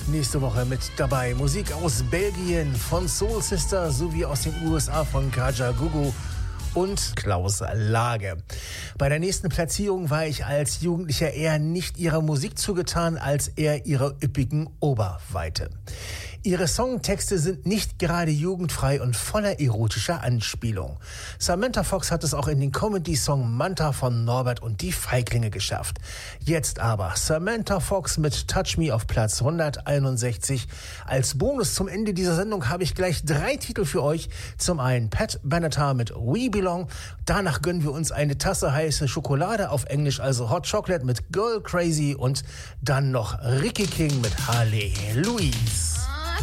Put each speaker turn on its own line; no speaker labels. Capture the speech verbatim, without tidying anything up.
nächste Woche mit dabei. Musik aus Belgien von Soul Sister sowie aus den U S A von Kaja Gugu und Klaus Lage. Bei der nächsten Platzierung war ich als Jugendlicher eher nicht ihrer Musik zugetan, als eher ihrer üppigen Oberweite. Ihre Songtexte sind nicht gerade jugendfrei und voller erotischer Anspielung. Samantha Fox hat es auch in den Comedy-Song Manta von Norbert und die Feiglinge geschafft. Jetzt aber Samantha Fox mit Touch Me auf Platz hunderteinundsechzig. Als Bonus zum Ende dieser Sendung habe ich gleich drei Titel für euch. Zum einen Pat Benatar mit We Belong. Danach gönnen wir uns eine Tasse heiße Schokolade, auf Englisch also Hot Chocolate mit Girl Crazy. Und dann noch Ricky King mit Harley Louise.